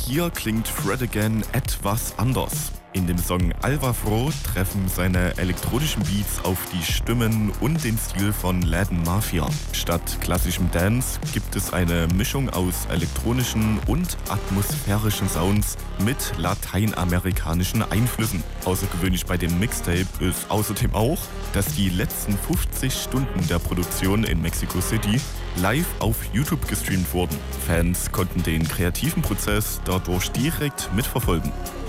Hier klingt Fred Again etwas anders. In dem Song Alva Fro treffen seine elektronischen Beats auf die Stimmen und den Stil von Latin Mafia. Statt klassischem Dance gibt es eine Mischung aus elektronischen und atmosphärischen Sounds mit lateinamerikanischen Einflüssen. Außergewöhnlich bei dem Mixtape ist außerdem auch, dass die letzten 50 Stunden der Produktion in Mexico City live auf YouTube gestreamt wurden. Fans konnten den kreativen Prozess dadurch direkt mitverfolgen.